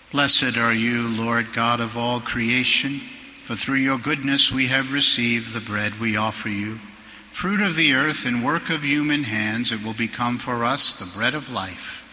Blessed are you, Lord God of all creation, for through your goodness we have received the bread we offer you. Fruit of the earth and work of human hands, it will become for us the bread of life.